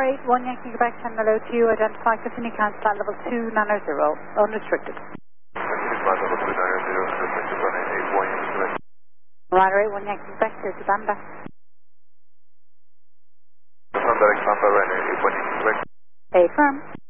Runway 81 Yankee Quebec, 10 hello to you. Identify continue count flight level 290, unrestricted. Flight level 290, unrestricted, runway 81 Yankee Quebec. Runway 81 Yankee Quebec, clear to Banda. Direct Banda, runway 81 Yankee Quebec. A firm.